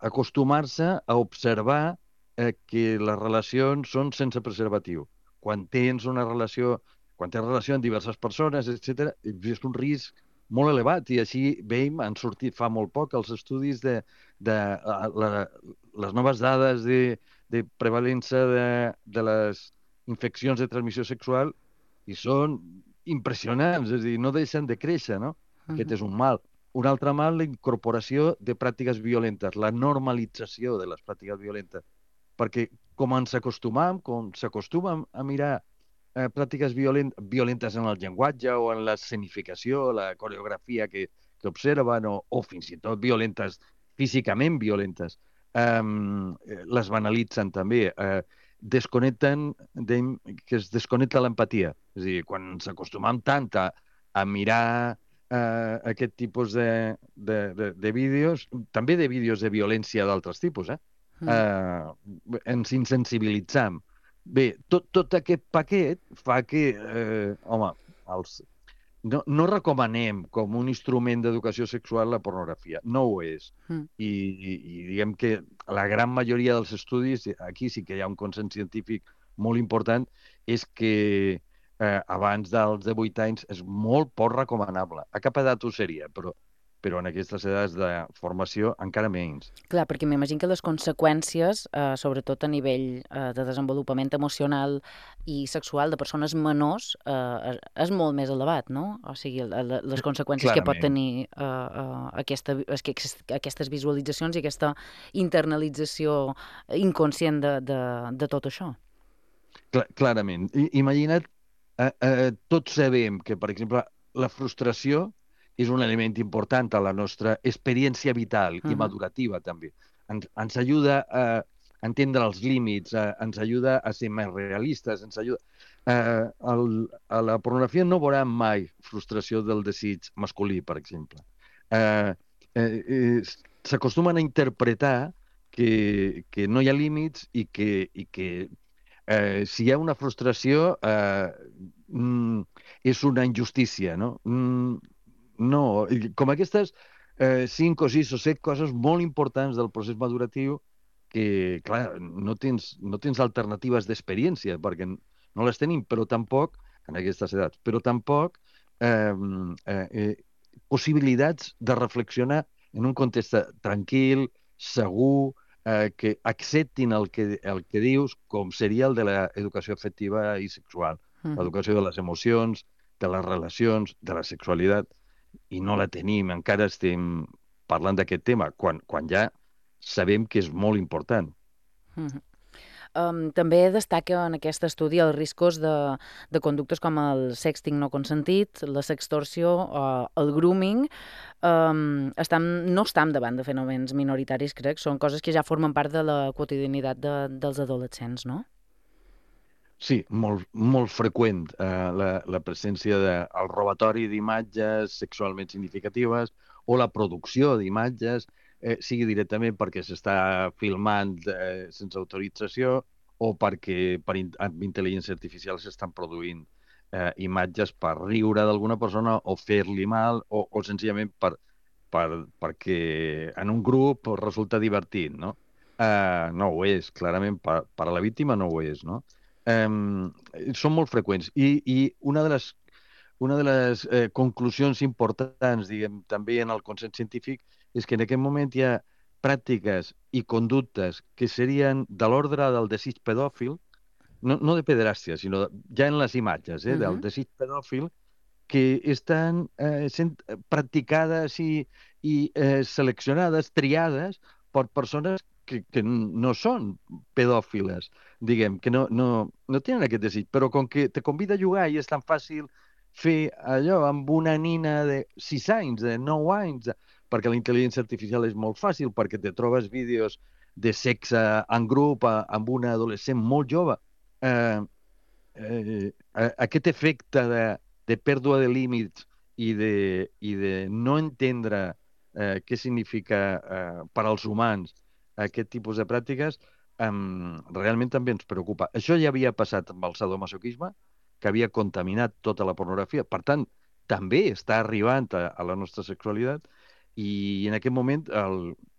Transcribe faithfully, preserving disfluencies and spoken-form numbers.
acostumar-se a observar eh, que les relacions són sense preservatiu. Quan tens una relació, quan tens relació amb diverses persones, etcètera, és un risc molt elevat i així veiem, han sortit fa molt poc els estudis de, de uh, la, les noves dades de, de prevalença de, de les infeccions de transmissió sexual i són impressionants, és a dir, no deixen de créixer, no? Uh Aquest -huh. és un mal. Un altre mal, la incorporació de pràctiques violentes, la normalització de les pràctiques violentes. Perquè com ens acostumam, com s'acostumem a mirar eh, pràctiques violent, violentes en el llenguatge o en l'escenificació, la coreografia que, que observen, o, o fins i tot violentes, físicament violentes, eh, les banalitzen també, eh, desconnecten, de, que es desconnecta l'empatia. És a dir, quan ens acostumam tant a, a mirar eh, aquest tipus de, de, de, de vídeos, també de vídeos de violència d'altres tipus, eh? Mm. eh, ens insensibilitzam. Bé, tot, tot aquest paquet fa que, eh, home, els, no, no recomanem com un instrument d'educació sexual la pornografia. No ho és. Mm. I, i, i diguem que la gran majoria dels estudis, aquí sí que hi ha un consens científic molt important, és que eh, abans dels de vuit anys és molt poc recomanable. A cap edat ho seria, però, però en aquestes edats de formació encara menys. Clar, perquè m'imagino que les conseqüències, eh, sobretot a nivell eh, de desenvolupament emocional i sexual de persones menors, eh, és molt més elevat, no? O sigui, la- la- les conseqüències que pot Clarament. tenir eh, eh, aquesta, és que aquestes visualitzacions i aquesta internalització inconscient de, de, de tot això. Cla clarament. I, imagina't, eh, eh, tots sabem que, per exemple, la frustració és un element important a la nostra experiència vital Uh i -huh. madurativa, també. Ens, ens ajuda a entendre els límits, a, ens ajuda a ser més realistes, ens ajuda... Eh, el, a la pornografia no veurà mai frustració del desig masculí, per exemple. Eh, eh, eh, S'acostumen a interpretar que, que no hi ha límits i que, i que eh, si hi ha una frustració, eh, mm, és una injustícia, no? Mm, no, i com aquestes eh, cinc o sis o set coses molt importants del procés maduratiu que, clar, no tens, no tens alternatives d'experiència, perquè no les tenim, però tampoc, en aquestes edats, però tampoc eh, eh, eh, possibilitats de reflexionar en un context tranquil, segur, eh, que acceptin el que, el que dius, com seria el de l'educació afectiva i sexual, Uh -huh. l'educació de les emocions, de les relacions, de la sexualitat, i no la tenim, encara estem parlant d'aquest tema, quan, quan ja sabem que és molt important. Uh -huh. Um, també destaca en aquest estudi els riscos de, de conductes com el sexting no consentit, la sextorsió o el grooming. Um, estem, no estem davant de fenòmens minoritaris, crec. Són coses que ja formen part de la quotidianitat de, dels adolescents, no? Sí, molt, molt freqüent eh, la, la presència del de, robatori d'imatges sexualment significatives o la producció d'imatges, eh, sigui directament perquè s'està filmant eh, sense autorització o perquè per in amb intel·ligència artificial s'estan produint eh, imatges per riure d'alguna persona o fer-li mal o, o senzillament per, per, perquè en un grup resulta divertit, no? Eh, no ho és, clarament, per, per a la víctima no ho és, no? Um, són molt freqüents. I, i una de les, una de les eh, conclusions importants, diguem, també en el consens científic, és que en aquest moment hi ha pràctiques i conductes que serien de l'ordre del desig pedòfil, no, no de pederàstia, sinó de, ja en les imatges, Uh eh, del -huh. desig pedòfil, que estan eh, sent practicades i, i eh, seleccionades, triades per persones que, que no són pedòfiles, diguem, que no, no, no tenen aquest desig, però com que te convida a jugar i és tan fàcil fer allò amb una nina de sis anys, de nou anys, perquè la intel·ligència artificial és molt fàcil, perquè te trobes vídeos de sexe en grup a, amb una adolescent molt jove. Eh, eh, Aquest efecte de, de pèrdua de límits i de, i de no entendre eh, què significa eh, per als humans aquest tipus de pràctiques, eh, realment també ens preocupa. Això ja havia passat amb el sadomasoquisme, que havia contaminat tota la pornografia. Per tant, també està arribant a, a la nostra sexualitat i en aquest moment el,